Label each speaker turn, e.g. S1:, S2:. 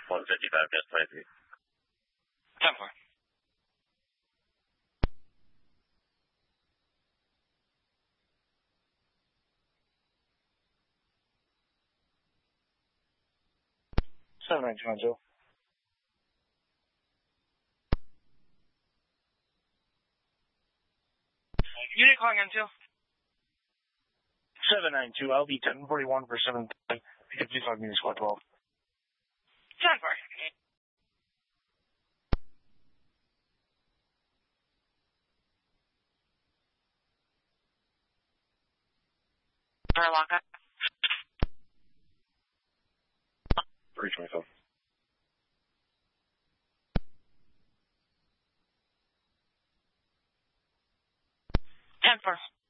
S1: 155, just 23.
S2: 10-4. Unit calling M2.
S3: 792, I'll be 1041 for 7. Please log me to squad 12.
S2: 10-4.
S4: Lockup.
S1: 327.
S4: 10-4.